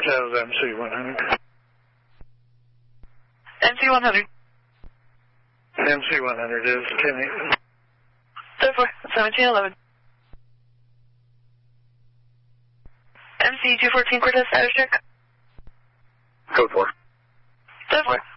says MC-100. MC-100. MC-100 is 10-8. 1711. MC-214 Cortez, status check. Code 4. 4.